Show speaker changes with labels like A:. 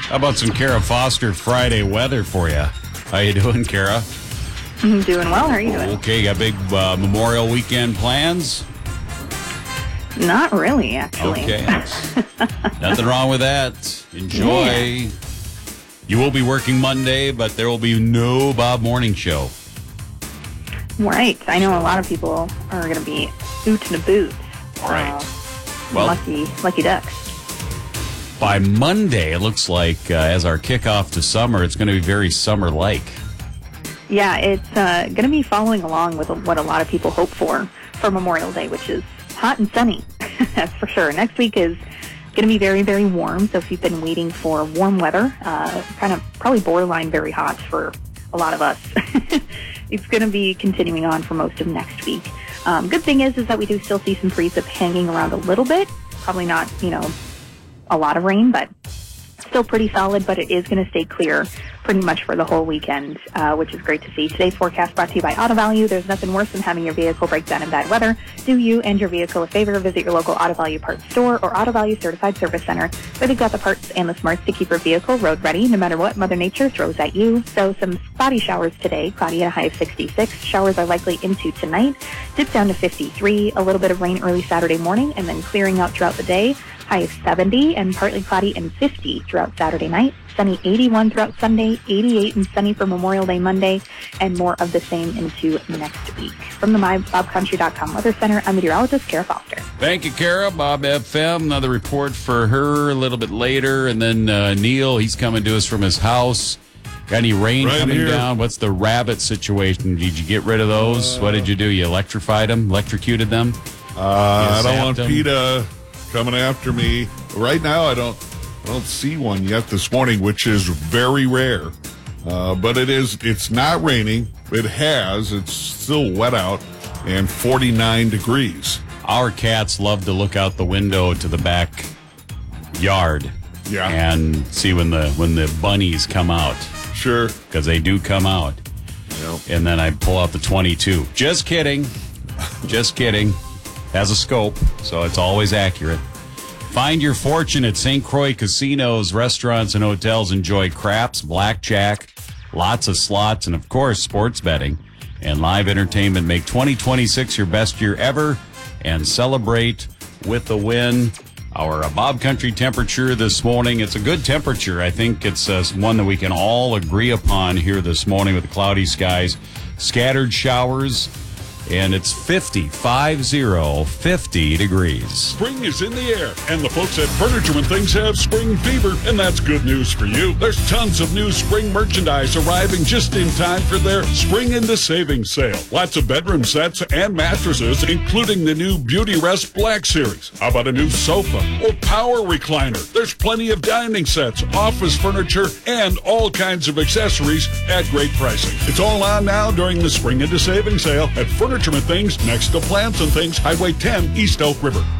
A: How about some Kara Foster Friday weather for you? How you doing, Kara?
B: I'm doing well. How are you doing?
A: Okay, got big Memorial Weekend plans?
B: Not really, actually.
A: Okay. Nothing wrong with that. Enjoy.
B: Yeah.
A: You will be working Monday, but there will be no Bob Morning Show.
B: Right. I know a lot of people are going to be ootin' a boot.
A: Right. Well,
B: lucky ducks.
A: By Monday, it looks like as our kickoff to summer, it's going to be very summer-like.
B: Yeah, it's going to be following along with what a lot of people hope for Memorial Day, which is hot and sunny. That's for sure. Next week is going to be very, very warm. So if you've been waiting for warm weather, kind of probably borderline very hot for a lot of us, it's going to be continuing on for most of next week. Good thing is that we do still see some precip hanging around a little bit. Probably not, a lot of rain, but still pretty solid, but it is going to stay clear pretty much for the whole weekend, which is great to see. Today's forecast brought to you by Auto Value. There's nothing worse than having your vehicle break down in bad weather. Do you and your vehicle a favor. Visit your local Auto Value parts store or Auto Value Certified Service Center, where they've got the parts and the smarts to keep your vehicle road ready no matter what Mother Nature throws at you. So some spotty showers today, cloudy at a high of 66. Showers are likely into tonight. Dip down to 53. A little bit of rain early Saturday morning and then clearing out throughout the day. High of 70 and partly cloudy and 50 throughout Saturday night. Sunny 81 throughout Sunday, 88 and sunny for Memorial Day Monday, and more of the same into next week. From the MyBobCountry.com Weather Center, I'm meteorologist Kara Foster.
A: Thank you, Kara. Bob FM, another report for her a little bit later. And then Neil, he's coming to us from his house. Got any rain coming down? What's the rabbit situation? Did you get rid of those? What did you do? You electrified them? Electrocuted them?
C: I don't want PETA coming after me. Right now, I don't see one yet this morning, which is very rare. But it's not raining. It's still wet out and 49 degrees.
A: Our cats love to look out the window to the back yard.
C: Yeah.
A: And see when the bunnies come out.
C: Sure.
A: Because they do come out.
C: Yep.
A: And then I pull out the 22. Just kidding. Just kidding. Has a scope, so it's always accurate. Find your fortune at St. Croix Casinos. Restaurants and hotels enjoy craps, blackjack, lots of slots, and, of course, sports betting and live entertainment. Make 2026 your best year ever and celebrate with a win. Our Bob Country temperature this morning, it's a good temperature. I think it's one that we can all agree upon here this morning with cloudy skies, scattered showers. And it's 50 degrees.
D: Spring is in the air, and the folks at Furniture and Things have spring fever, and that's good news for you. There's tons of new spring merchandise arriving just in time for their Spring into Savings sale. Lots of bedroom sets and mattresses, including the new Beauty Rest Black Series. How about a new sofa or power recliner? There's plenty of dining sets, office furniture, and all kinds of accessories at great pricing. It's all on now during the Spring into Savings sale at Furniture and Things next to Plants and Things, Highway 10, East Elk River.